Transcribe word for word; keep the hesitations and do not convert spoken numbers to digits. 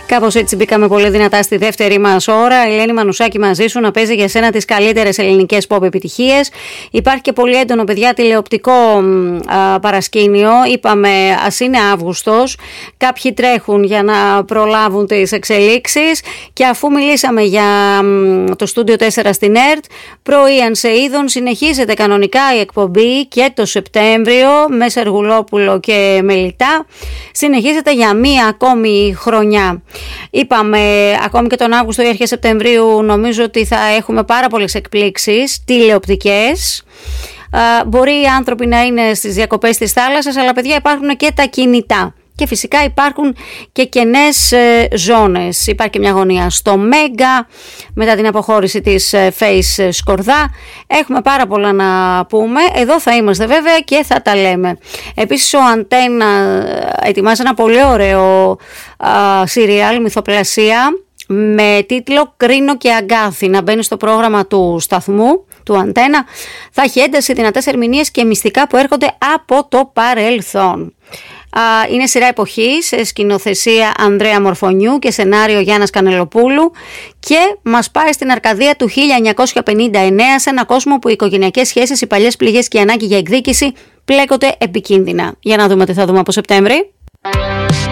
Κάπως έτσι μπήκαμε πολύ δυνατά στη δεύτερη μας ώρα. Η Ελένη Μανουσάκη μαζί σου να παίζει για σένα τις καλύτερες ελληνικές pop επιτυχίες. Υπάρχει και πολύ έντονο, παιδιά, τηλεοπτικό α, παρασκήνιο. Είπαμε, ας είναι Αύγουστος. Κάποιοι τρέχουν για να προλάβουν τις εξελίξεις. Και αφού μιλήσαμε για μ, το Στούντιο τέσσερα στην ΕΡΤ, πρωί αν σε είδων συνεχίζεται κανονικά η εκπομπή και το Σεπτέμβριο με Σεργουλόπουλο και Μελιτά. Συνεχίζεται για μία ακόμη χρονιά. Είπαμε, ακόμη και τον Αύγουστο ή αρχές Σεπτεμβρίου νομίζω ότι θα έχουμε πάρα πολλές εκπλήξεις τηλεοπτικές. Α, μπορεί οι άνθρωποι να είναι στις διακοπές της θάλασσας, αλλά παιδιά υπάρχουν και τα κινητά. Και φυσικά υπάρχουν και κενές ε, ζώνες. Υπάρχει και μια γωνία στο Μέγκα μετά την αποχώρηση της ε, Face Σκορδά. Έχουμε πάρα πολλά να πούμε. Εδώ θα είμαστε βέβαια και θα τα λέμε. Επίσης ο Αντένα ετοιμάζει ένα πολύ ωραίο σύριαλ, μυθοπλασία, με τίτλο «Κρίνο και Αγκάθι», να μπαίνει στο πρόγραμμα του σταθμού του Αντένα. Θα έχει ένταση, δυνατές ερμηνείες και μυστικά που έρχονται από το παρελθόν. Είναι σειρά εποχής, σκηνοθεσία Ανδρέα Μορφωνιού και σενάριο Γιάννας Κανελοπούλου και μας πάει στην Αρκαδία του χίλια εννιακόσια πενήντα εννέα, σε ένα κόσμο που οι οικογενειακές σχέσεις, οι παλιές πληγές και η ανάγκη για εκδίκηση πλέκονται επικίνδυνα. Για να δούμε τι θα δούμε από Σεπτέμβρη.